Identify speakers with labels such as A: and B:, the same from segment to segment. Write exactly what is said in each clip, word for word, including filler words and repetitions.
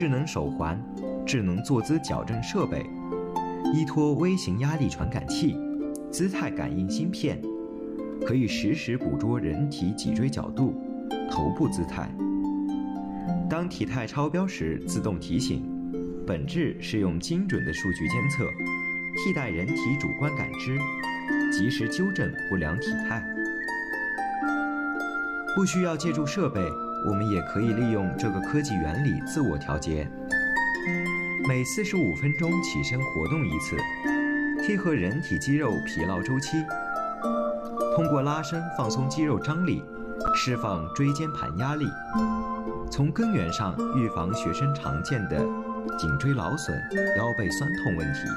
A: 智能手环、智能坐姿矫正设备，依托微型压力传感器、姿态感应芯片，可以实时捕捉人体脊椎角度、头部姿态。当体态超标时自动提醒，本质是用精准的数据监测，替代人体主观感知，及时纠正不良体态。不需要借助设备，我们也可以利用这个科技原理自我调节。每四十五分钟起身活动一次，贴合人体肌肉疲劳周期，通过拉伸放松肌肉张力，释放椎间盘压力，从根源上预防学生常见的颈椎劳损、腰背酸痛问题。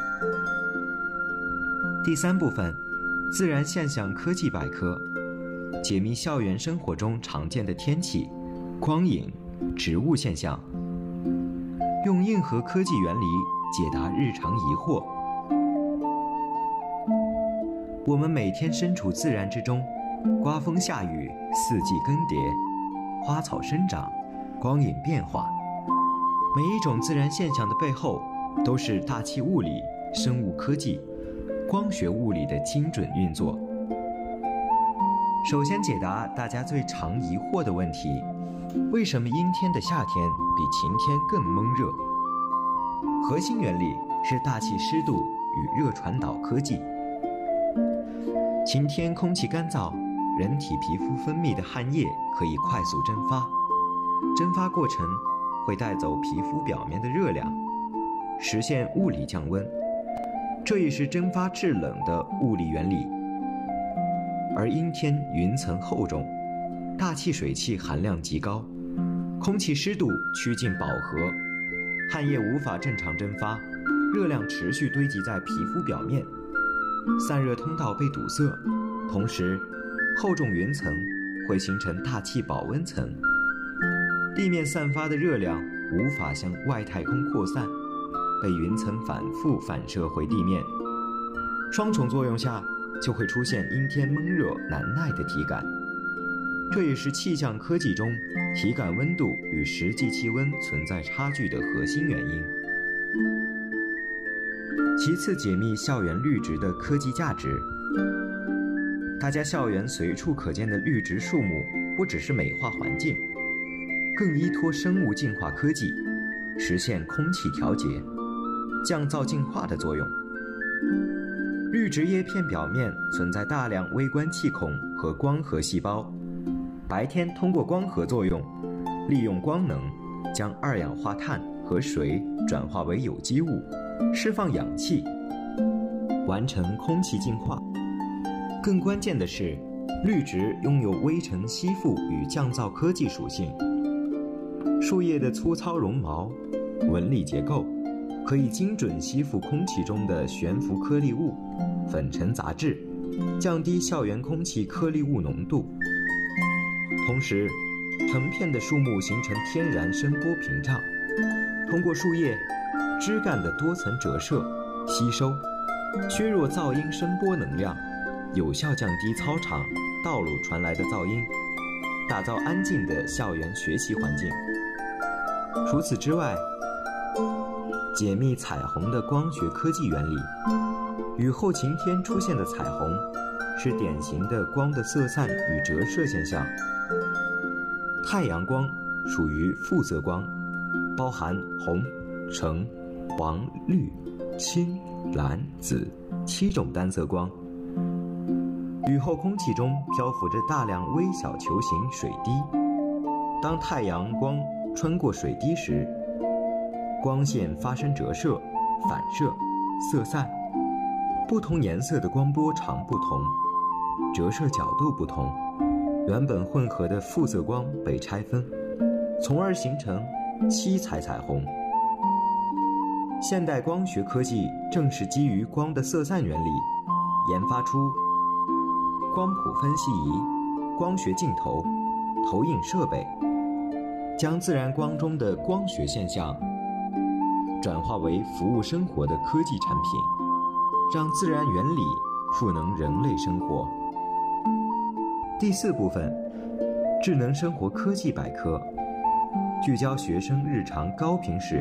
A: 第三部分，自然现象科技百科，解密校园生活中常见的天气、光影、植物现象，用硬核科技原理解答日常疑惑。我们每天身处自然之中，刮风下雨，四季更迭，花草生长，光影变化。每一种自然现象的背后，都是大气物理、生物科技、光学物理的精准运作。首先解答大家最常疑惑的问题：为什么阴天的夏天比晴天更闷热？核心原理是大气湿度与热传导科技。晴天空气干燥，人体皮肤分泌的汗液可以快速蒸发，蒸发过程会带走皮肤表面的热量，实现物理降温，这也是蒸发制冷的物理原理。而阴天云层厚重，大气水汽含量极高，空气湿度趋近饱和，汗液无法正常蒸发，热量持续堆积在皮肤表面，散热通道被堵塞，同时厚重云层会形成大气保温层，地面散发的热量无法向外太空扩散，被云层反复反射回地面，双重作用下就会出现阴天闷热难耐的体感。这也是气象科技中体感温度与实际气温存在差距的核心原因。其次，解密校园绿植的科技价值。大家校园随处可见的绿植树木，不只是美化环境，更依托生物净化科技，实现空气调节、降噪净化的作用。绿植叶片表面存在大量微观气孔和光合细胞，白天通过光合作用，利用光能将二氧化碳和水转化为有机物，释放氧气，完成空气净化。更关键的是，绿植拥有微尘吸附与降噪科技属性。树叶的粗糙绒毛、纹理结构可以精准吸附空气中的悬浮颗粒物、粉尘杂质，降低校园空气颗粒物浓度。同时，成片的树木形成天然声波屏障，通过树叶、枝干的多层折射、吸收，削弱噪音声波能量，有效降低操场、道路传来的噪音，打造安静的校园学习环境。除此之外，解密彩虹的光学科技原理。雨后晴天出现的彩虹，是典型的光的色散与折射现象。太阳光属于副色光，包含红、橙、黄、绿、青、蓝、紫七种单色光。雨后空气中漂浮着大量微小球形水滴，当太阳光穿过水滴时，光线发生折射、反射、色散，不同颜色的光波长不同，折射角度不同，原本混合的副色光被拆分，从而形成七彩彩虹。现代光学科技正是基于光的色散原理，研发出光谱分析仪、光学镜头、投影设备，将自然光中的光学现象转化为服务生活的科技产品，让自然原理赋能人类生活。第四部分，智能生活科技百科，聚焦学生日常高频使用